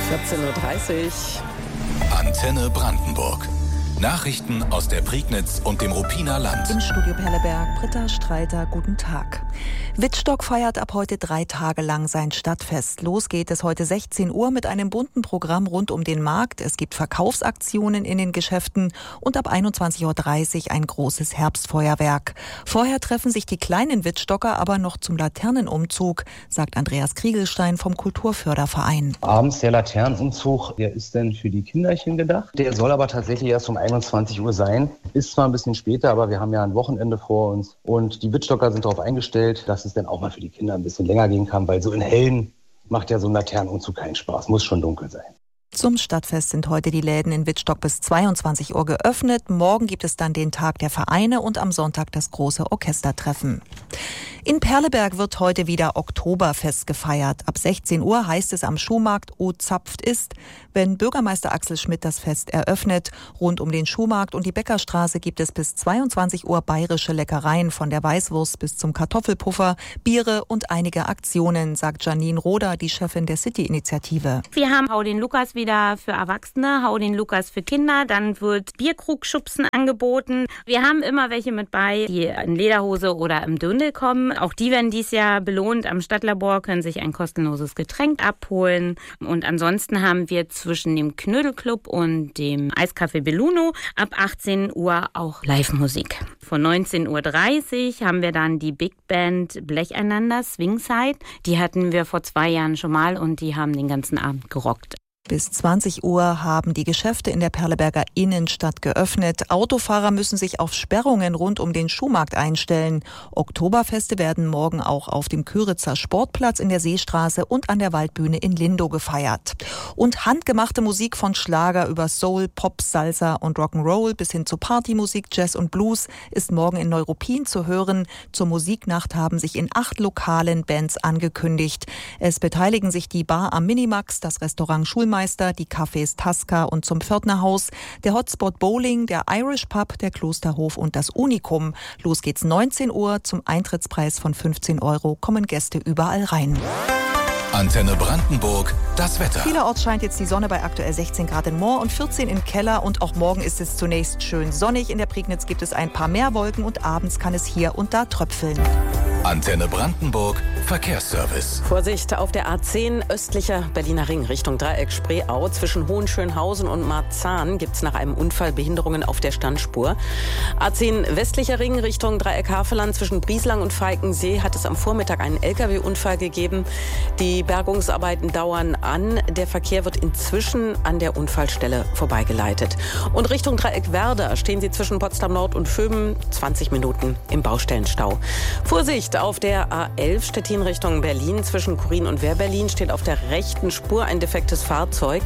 14:30 Uhr. Antenne Brandenburg. Nachrichten aus der Prignitz und dem Ruppiner Land. Im Studio Perleberg, Britta Streiter, guten Tag. Wittstock feiert ab heute 3 Tage lang sein Stadtfest. Los geht es heute 16 Uhr mit einem bunten Programm rund um den Markt. Es gibt Verkaufsaktionen in den Geschäften und ab 21:30 Uhr ein großes Herbstfeuerwerk. Vorher treffen sich die kleinen Wittstocker aber noch zum Laternenumzug, sagt Andreas Kriegelstein vom Kulturförderverein. Abends der Laternenumzug, der ist dann für die Kinderchen gedacht. Der soll aber tatsächlich erst um 21 Uhr sein. Ist zwar ein bisschen später, aber wir haben ja ein Wochenende vor uns. Und die Wittstocker sind darauf eingestellt, dass es dann auch mal für die Kinder ein bisschen länger gehen kann, weil so in Hellen macht ja so ein Laternenumzug keinen Spaß. Muss schon dunkel sein. Zum Stadtfest sind heute die Läden in Wittstock bis 22 Uhr geöffnet. Morgen gibt es dann den Tag der Vereine und am Sonntag das große Orchestertreffen. In Perleberg wird heute wieder Oktoberfest gefeiert. Ab 16 Uhr heißt es am Schuhmarkt O zapft ist, wenn Bürgermeister Axel Schmidt das Fest eröffnet. Rund um den Schuhmarkt und die Bäckerstraße gibt es bis 22 Uhr bayerische Leckereien, von der Weißwurst bis zum Kartoffelpuffer, Biere und einige Aktionen, sagt Janine Roder, die Chefin der City-Initiative. Wir haben Hau den Lukas wieder für Erwachsene, Hau den Lukas für Kinder. Dann wird Bierkrugschubsen angeboten. Wir haben immer welche mit bei, die in Lederhose oder im Dirndl kommen. Auch die werden dieses Jahr belohnt. Am Stadtlabor können sich ein kostenloses Getränk abholen. Und ansonsten haben wir zwischen dem Knödelclub und dem Eiscafé Belluno ab 18 Uhr auch Live-Musik. Von 19:30 Uhr haben wir dann die Big Band Blecheinander, Swingside. Die hatten wir vor 2 Jahren schon mal und die haben den ganzen Abend gerockt. Bis 20 Uhr haben die Geschäfte in der Perleberger Innenstadt geöffnet. Autofahrer müssen sich auf Sperrungen rund um den Schuhmarkt einstellen. Oktoberfeste werden morgen auch auf dem Küritzer Sportplatz in der Seestraße und an der Waldbühne in Lindow gefeiert. Und handgemachte Musik von Schlager über Soul, Pop, Salsa und Rock'n'Roll bis hin zu Partymusik, Jazz und Blues ist morgen in Neuruppin zu hören. Zur Musiknacht haben sich in 8 Lokalen Bands angekündigt. Es beteiligen sich die Bar am Minimax, das Restaurant Schulmeister, die Cafés Tasca und zum Pförtnerhaus, der Hotspot Bowling, der Irish Pub, der Klosterhof und das Unikum. Los geht's 19 Uhr. Zum Eintrittspreis von 15 € kommen Gäste überall rein. Antenne Brandenburg, das Wetter. Vielerorts scheint jetzt die Sonne bei aktuell 16 Grad in Moor und 14 im Keller. Und auch morgen ist es zunächst schön sonnig. In der Prignitz gibt es ein paar mehr Wolken und abends kann es hier und da tröpfeln. Antenne Brandenburg, Verkehrsservice. Vorsicht auf der A10 östlicher Berliner Ring Richtung Dreieck Spreeau. Zwischen Hohenschönhausen und Marzahn gibt es nach einem Unfall Behinderungen auf der Standspur. A10 westlicher Ring Richtung Dreieck Havelland. Zwischen Brieslang und Falkensee hat es am Vormittag einen LKW-Unfall gegeben. Die Bergungsarbeiten dauern an. Der Verkehr wird inzwischen an der Unfallstelle vorbeigeleitet. Und Richtung Dreieck Werder stehen Sie zwischen Potsdam Nord und Vöben 20 Minuten im Baustellenstau. Vorsicht auf der A11 Stettin Richtung Berlin. Zwischen Kurin und Wehr-Berlin steht auf der rechten Spur ein defektes Fahrzeug.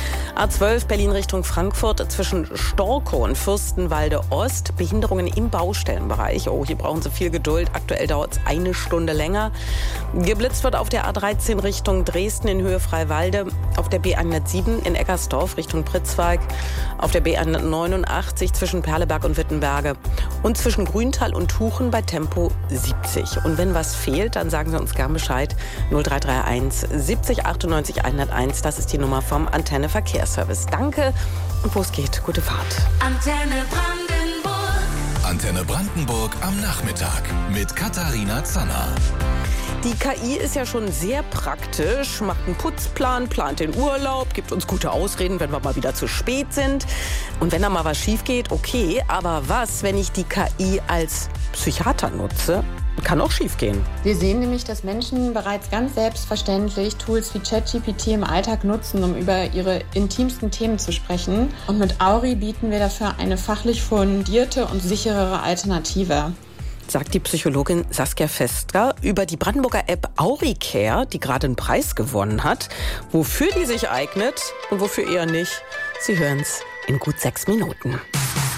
A12 Berlin Richtung Frankfurt. Zwischen Storkow und Fürstenwalde Ost Behinderungen im Baustellenbereich. Oh, hier brauchen Sie viel Geduld. Aktuell dauert es 1 Stunde länger. Geblitzt wird auf der A13 Richtung Dresden in Höhe Freiwalde. Auf der B107 in Eckersdorf Richtung Pritzwalk. Auf der B189 zwischen Perleberg und Wittenberge. Und zwischen Grüntal und Tuchen bei Tempo 70. Und wenn was fehlt, dann sagen Sie uns gern Bescheid. 0331 70 98 101. Das ist die Nummer vom Antenne Verkehrsservice. Danke und wo es geht, gute Fahrt. Antenne Brandenburg. Antenne Brandenburg am Nachmittag mit Katharina Zanner. Die KI ist ja schon sehr praktisch, macht einen Putzplan, plant den Urlaub, gibt uns gute Ausreden, wenn wir mal wieder zu spät sind. Und wenn da mal was schief geht, okay, aber was, wenn ich die KI als Psychiater nutze? Kann auch schief gehen. Wir sehen nämlich, dass Menschen bereits ganz selbstverständlich Tools wie ChatGPT im Alltag nutzen, um über ihre intimsten Themen zu sprechen. Und mit Auri bieten wir dafür eine fachlich fundierte und sicherere Alternative, sagt die Psychologin Saskia Fester über die Brandenburger App AuriCare, die gerade einen Preis gewonnen hat. Wofür die sich eignet und wofür eher nicht, Sie hören es in gut 6 Minuten.